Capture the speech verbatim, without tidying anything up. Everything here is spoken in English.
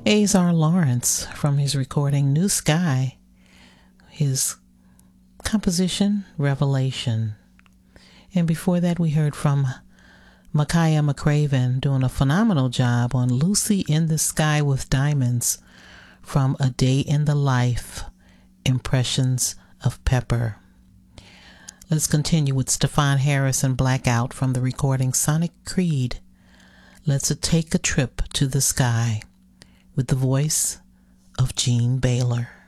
Azar Lawrence from his recording New Sky, his composition Revelation. And before that we heard from Makaya McCraven doing a phenomenal job on Lucy in the Sky with Diamonds from A Day in the Life, Impressions of Pepper. Let's continue with Stefan Harris and Blackout from the recording Sonic Creed. Let's take a trip to the sky with the voice of Gene Baylor.